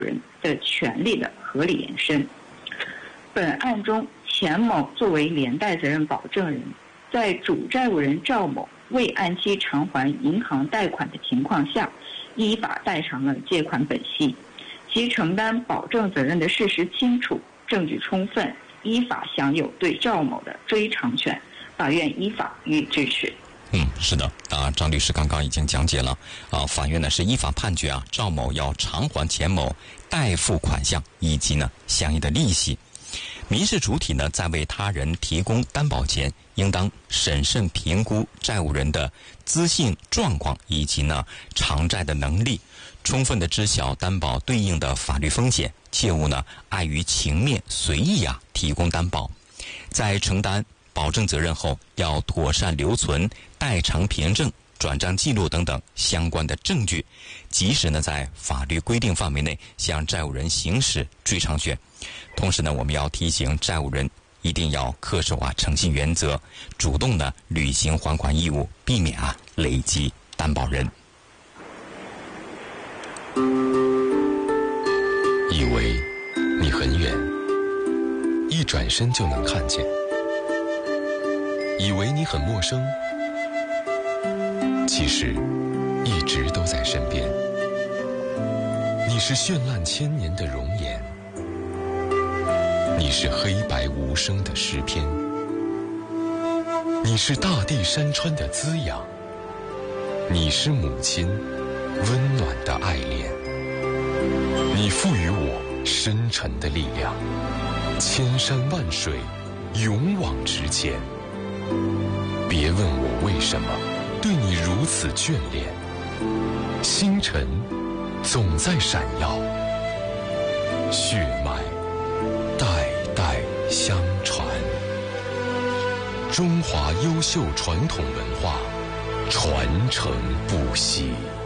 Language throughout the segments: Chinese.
人的权利的合理延伸。本案中，钱某作为连带责任保证人，在主债务人赵某未按期偿还银行贷款的情况下，依法代偿了借款本息，其承担保证责任的事实清楚，证据充分，依法享有对赵某的追偿权，法院依法予以支持。 是的，张律师刚刚已经讲解了，法院呢是依法判决赵某要偿还钱某代付款项以及呢相应的利息。民事主体呢在为他人提供担保前，应当审慎评估债务人的资信状况以及呢偿债的能力，充分的知晓担保对应的法律风险，切勿呢碍于情面随意提供担保。在承担保证责任后，要妥善留存代偿凭证、转账记录等等相关的证据，及时呢在法律规定范围内向债务人行使追偿权。同时呢，我们要提醒债务人一定要恪守诚信原则，主动的履行还款义务，避免累积担保人。 以为你很远，一转身就能看见；以为你很陌生，其实一直都在身边。你是绚烂千年的容颜，你是黑白无声的诗篇，你是大地山川的滋养，你是母亲温暖的爱恋。你赋予我深沉的力量，千山万水勇往直前。别问我为什么对你如此眷恋，星辰总在闪耀，血脉代代相传。中华优秀传统文化传承不息。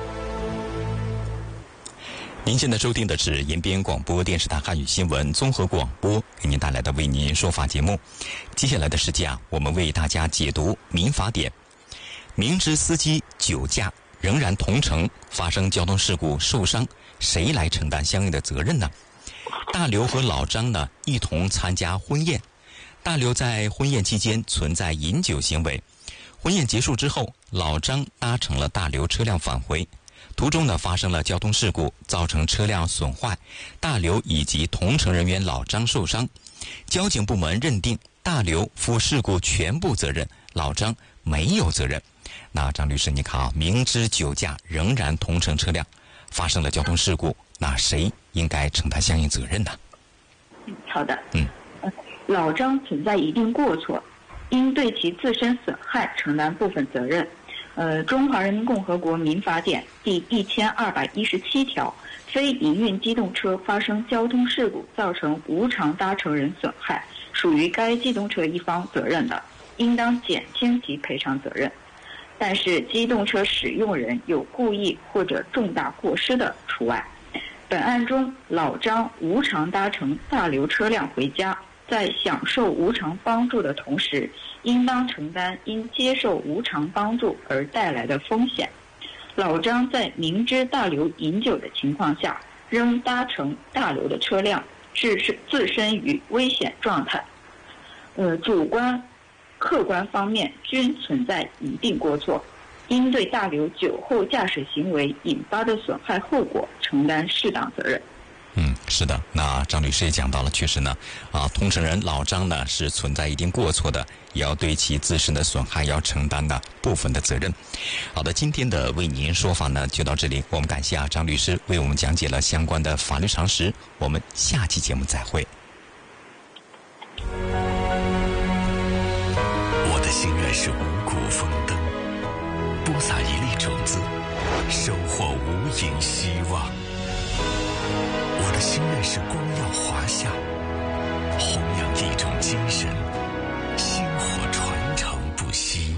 您现在收听的是延边广播电视台汉语新闻综合广播给您带来的为您说法节目。接下来的时间我们为大家解读民法典。明知司机酒驾仍然同乘，发生交通事故受伤，谁来承担相应的责任呢？大刘和老张呢一同参加婚宴，大刘在婚宴期间存在饮酒行为，婚宴结束之后，老张搭乘了大刘车辆返回，途中呢发生了交通事故，造成车辆损坏，大刘以及同乘人员老张受伤。交警部门认定大刘负事故全部责任，老张没有责任。那张律师，你看明知酒驾仍然同乘车辆，发生了交通事故，那谁应该承担相应责任呢？ 好的。老张存在一定过错，应对其自身损害承担部分责任。中华人民共和国民法典第1217条，非营运机动车发生交通事故造成无偿搭乘人损害，属于该机动车一方责任的，应当减轻其赔偿责任。但是机动车使用人有故意或者重大过失的除外。本案中，老张无偿搭乘大刘车辆回家，在享受无偿帮助的同时，应当承担因接受无偿帮助而带来的风险。老张在明知大刘饮酒的情况下，仍搭乘大刘的车辆，致使自身于危险状态。主观、客观方面均存在一定过错，应对大刘酒后驾驶行为引发的损害后果承担适当责任。 是的，那张律师也讲到了，确实呢，同乘人老张呢是存在一定过错的，也要对其自身的损害要承担的部分的责任。好的，今天的为您说法呢就到这里，我们感谢张律师为我们讲解了相关的法律常识，我们下期节目再会。 我的心愿是五谷丰登，播撒一粒种子，收获无垠希望。我的心愿是光耀华夏，弘扬一种精神，薪火传承不息。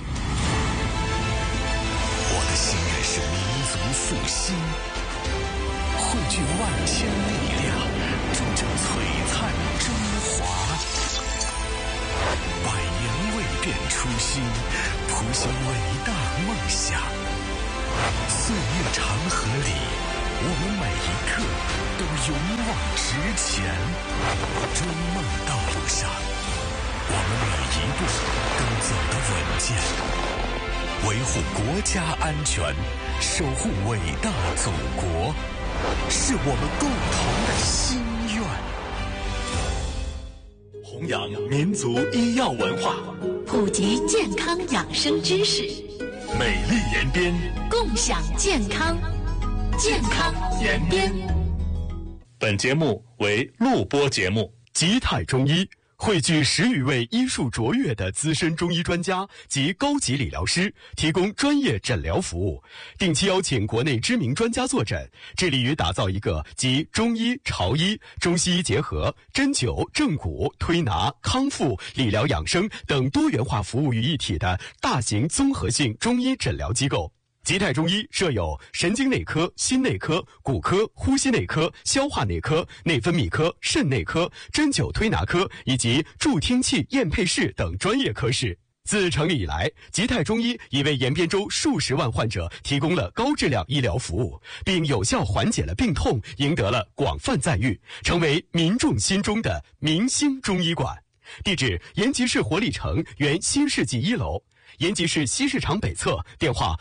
我的心愿是民族复兴，汇聚万千力量，铸就璀璨中华。百年未变初心，谱写伟大梦想。岁月长河里， 我们每一刻都勇往直前。追梦道路上，我们每一步都走得稳健。维护国家安全，守护伟大祖国，是我们共同的心愿。弘扬民族医药文化， 普及健康养生知识， 美丽延边， 共享健康，健康延边。 本节目为录播节目。 吉泰中医汇聚10余位医术卓越的资深中医专家及高级理疗师，提供专业诊疗服务，定期邀请国内知名专家坐诊，致力于打造一个集中医、潮医、中西医结合、针灸、正骨、推拿、康复、理疗养生等多元化服务于一体的大型综合性中医诊疗机构。吉泰中医设有神经内科、心内科、骨科、呼吸内科、消化内科、内分泌科、肾内科、针灸推拿科以及助听器验配室等专业科室。自成立以来，吉泰中医已为延边州数十万患者提供了高质量医疗服务，并有效缓解了病痛，赢得了广泛赞誉，成为民众心中的明星中医馆。地址：延吉市活力城原新世纪1楼。延吉市西市场北侧，电话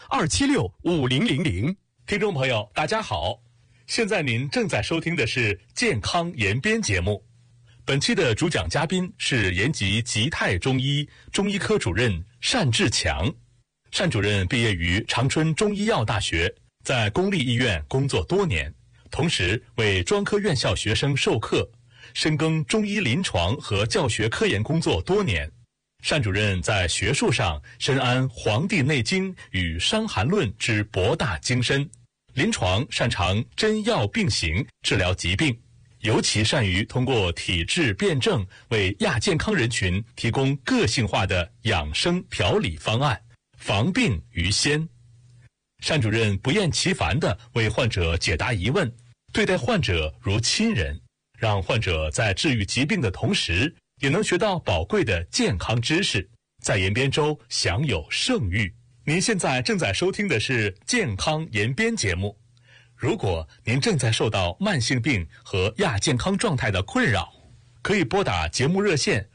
276-5000。 听众朋友，大家好，现在您正在收听的是健康延边节目。本期的主讲嘉宾是延吉吉泰中医中医科主任单志强。单主任毕业于长春中医药大学，在公立医院工作多年，同时为专科院校学生授课，深耕中医临床和教学科研工作多年。单主任在学术上深谙《黄帝内经》与《伤寒论》之博大精深，临床擅长针药并行治疗疾病，尤其善于通过体质辩证为亚健康人群提供个性化的养生调理方案，防病于先。单主任不厌其烦地为患者解答疑问，对待患者如亲人，让患者在治愈疾病的同时也能学到宝贵的健康知识，在延边州享有盛誉。您现在正在收听的是健康延边节目。如果您正在受到慢性病和亚健康状态的困扰，可以拨打节目热线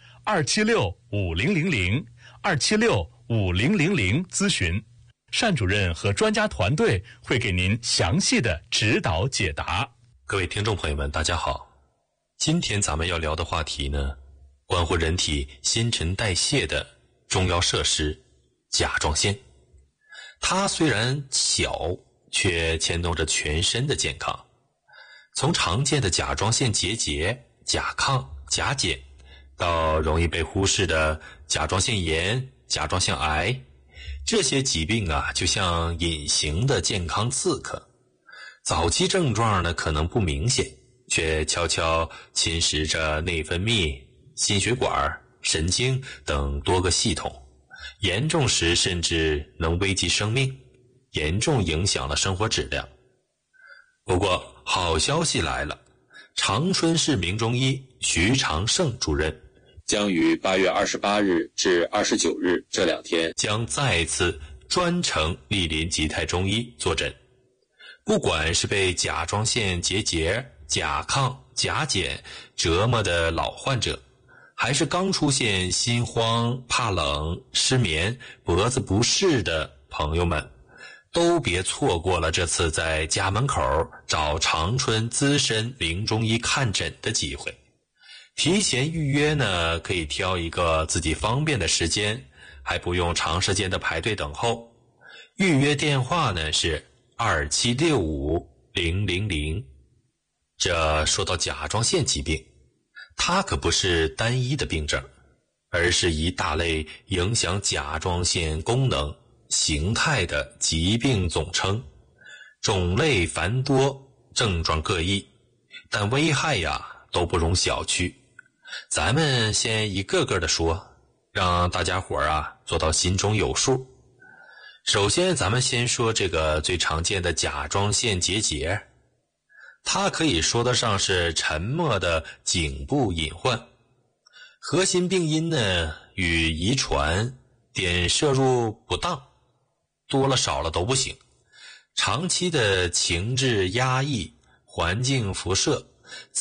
276-5000 276-5000咨询，单主任和专家团队会给您详细的指导解答。 各位听众朋友们，大家好。今天咱们要聊的话题呢，关乎人体新陈代谢的重要设施甲状腺。它虽然小，却牵动着全身的健康。从常见的甲状腺结节、甲亢、甲减，到容易被忽视的甲状腺炎、甲状腺癌，这些疾病啊，就像隐形的健康刺客。早期症状呢，可能不明显，却悄悄侵蚀着内分泌、心血管、神经等多个系统，严重时甚至能危及生命，严重影响了生活质量。不过好消息来了，长春市名中医徐长胜主任将于8月28日至29日这2天将再次专程莅临吉泰中医坐诊。不管是被甲状腺结节、甲亢、甲减折磨的老患者，还是刚出现心慌、怕冷、失眠、脖子不适的朋友们，都别错过了这次在家门口找长春资深名中医看诊的机会。提前预约呢，可以挑一个自己方便的时间，还不用长时间的排队等候。预约电话呢是2765-000。这说到甲状腺疾病，它可不是单一的病症，而是一大类影响甲状腺功能、形态的疾病总称，种类繁多，症状各异，但危害呀都不容小觑。咱们先一个个的说，让大家伙啊做到心中有数。首先咱们先说这个最常见的甲状腺结节，它可以说得上是沉默的颈部隐患。核心病因呢与遗传、碘摄入不当，多了少了都不行。 长期的情志压抑、环境辐射、